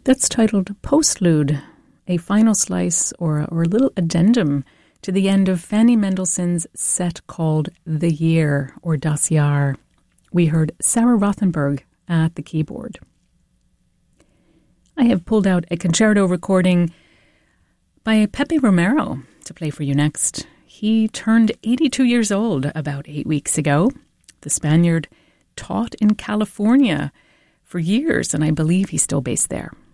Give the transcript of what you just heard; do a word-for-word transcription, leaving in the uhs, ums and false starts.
That's titled Postlude, a final slice or, or a little addendum to the end of Fanny Mendelssohn's set called The Year, or Das Jahr. We heard Sarah Rothenberg at the keyboard. I have pulled out a concerto recording by Pepe Romero to play for you next. He turned eighty-two years old about eight weeks ago. The Spaniard taught in California for years, and I believe he's still based there.